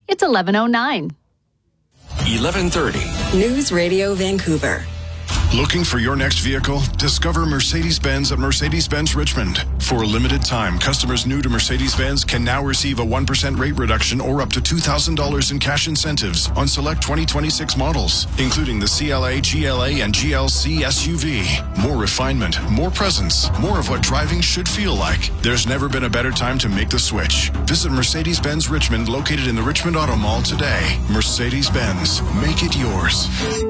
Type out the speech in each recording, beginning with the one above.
It's 11:09. 11:30. News Radio Vancouver. Looking for your next vehicle? Discover Mercedes-Benz at Mercedes-Benz Richmond. For a limited time, customers new to Mercedes-Benz can now receive a 1% rate reduction or up to $2,000 in cash incentives on select 2026 models, including the CLA, GLA, and GLC SUV. More refinement, more presence, more of what driving should feel like. There's never been a better time to make the switch. Visit Mercedes-Benz Richmond, located in the Richmond Auto Mall today. Mercedes-Benz. Make it yours.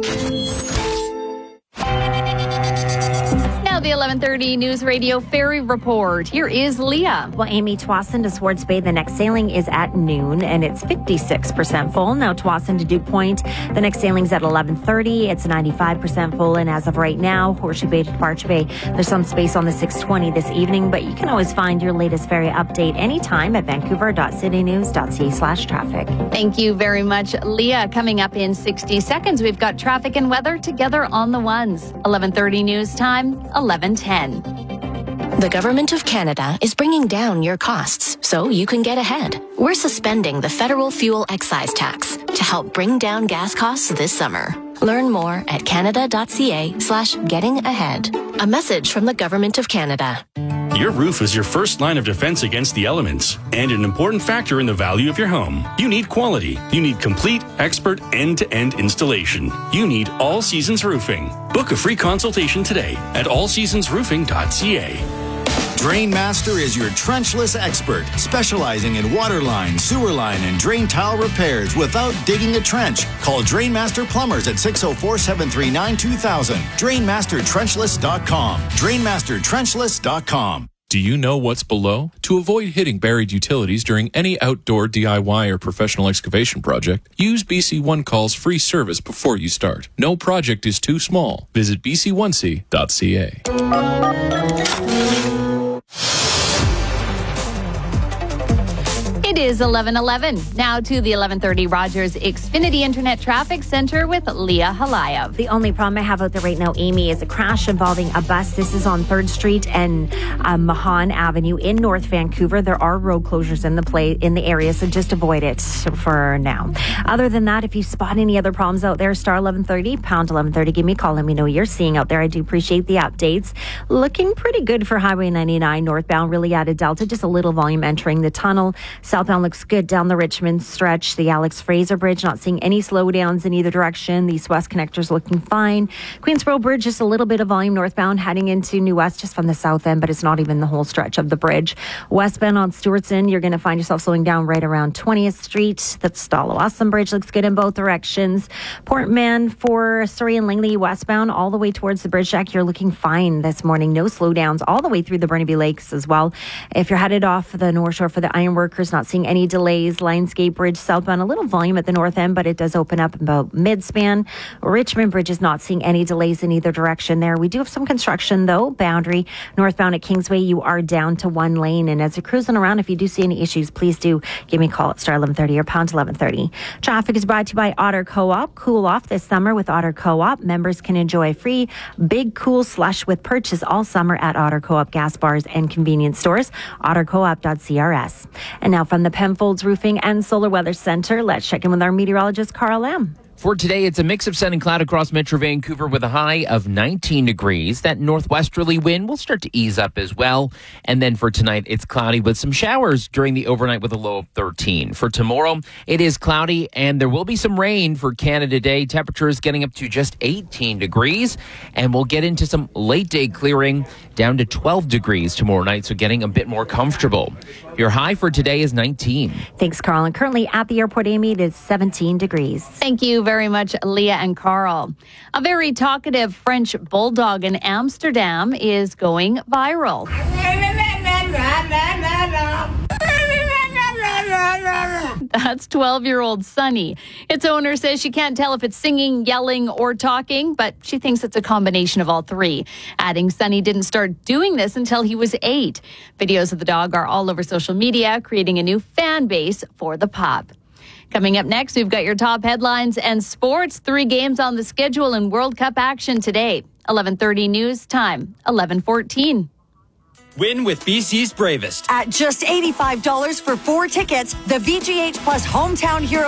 Now the 11:30 News Radio Ferry Report. Here is Leah. Well, Amy, Tsawwassen to Swartz Bay, the next sailing is at noon, and it's 56% full. Now, Tsawwassen to Duke Point, the next sailing's at 11:30. It's 95% full, and as of right now, Horseshoe Bay to Departure Bay, there's some space on the 620 this evening, but you can always find your latest ferry update anytime at vancouver.citynews.ca/traffic. Thank you very much, Leah. Coming up in 60 seconds, we've got traffic and weather together on the ones. 11:30 news time, 11:10. The Government of Canada is bringing down your costs so you can get ahead. We're suspending the federal fuel excise tax to help bring down gas costs this summer. Learn more at canada.ca/getting-ahead. A message from the Government of Canada. Your roof is your first line of defense against the elements and an important factor in the value of your home. You need quality. You need complete, expert, end-to-end installation. You need All Seasons Roofing. Book a free consultation today at allseasonsroofing.ca. Drainmaster is your trenchless expert, specializing in water line, sewer line, and drain tile repairs without digging a trench. Call Drainmaster Plumbers at 604-739-2000. DrainmasterTrenchless.com. DrainmasterTrenchless.com. Do you know what's below? To avoid hitting buried utilities during any outdoor DIY or professional excavation project, use BC One Call's free service before you start. No project is too small. Visit bc1c.ca. It is 11:11. Now to the 11:30 Rogers Xfinity Internet Traffic Center with Leah Halayev. The only problem I have out there right now, Amy, is a crash involving a bus. This is on 3rd Street and Mahan Avenue in North Vancouver. There are road closures in the area, so just avoid it for now. Other than that, if you spot any other problems out there, star 1130, pound 1130, give me a call. Let me know what you're seeing out there. I do appreciate the updates. Looking pretty good for Highway 99 northbound, really out of Delta. Just a little volume entering the tunnel. Southbound looks good down the Richmond stretch. The Alex Fraser Bridge, not seeing any slowdowns in either direction. The East-West connector's looking fine. Queensboro Bridge, just a little bit of volume northbound heading into New West just from the south end, but it's not even the whole stretch of the bridge. Westbound on Stewartson, you're going to find yourself slowing down right around 20th Street. The Stalo-Awesome Bridge looks good in both directions. Portman for Surrey and Langley westbound all the way towards the bridge deck, you're looking fine this morning. No slowdowns all the way through the Burnaby Lakes as well. If you're headed off the North Shore for the Ironworkers, not seeing any delays. Lionsgate Bridge southbound, a little volume at the north end, but it does open up about mid-span. Richmond Bridge is not seeing any delays in either direction there. We do have some construction, though. Boundary northbound at Kingsway, you are down to one lane. And as you're cruising around, if you do see any issues, please do give me a call at star 1130 or pound 1130. Traffic is brought to you by Otter Co-op. Cool off this summer with Otter Co-op. Members can enjoy free Big Cool Slush with purchase all summer at Otter Co-op gas bars and convenience stores. OtterCoop.crs. And now from the Penfolds Roofing and Solar Weather Center, let's check in with our meteorologist, Carl Lamb. For today, it's a mix of sun and cloud across Metro Vancouver with a high of 19 degrees. That northwesterly wind will start to ease up as well. And then for tonight, it's cloudy with some showers during the overnight with a low of 13. For tomorrow, it is cloudy and there will be some rain for Canada Day. Temperatures getting up to just 18 degrees. And we'll get into some late day clearing down to 12 degrees tomorrow night, so getting a bit more comfortable. Your high for today is 19. Thanks, Carl. And currently at the airport, Amy, it is 17 degrees. Thank you very much, Leah and Carl. A very talkative French bulldog in Amsterdam is going viral. That's 12-year-old Sunny. Its owner says she can't tell if it's singing, yelling, or talking, but she thinks it's a combination of all three. Adding Sunny didn't start doing this until he was 8. Videos of the dog are all over social media, creating a new fan base for the pup. Coming up next, we've got your top headlines and sports. 3 games on the schedule in World Cup action today. 11:30 news time, 11:14. Win with BC's Bravest. At just $85 for 4 tickets, the VGH Plus Hometown Hero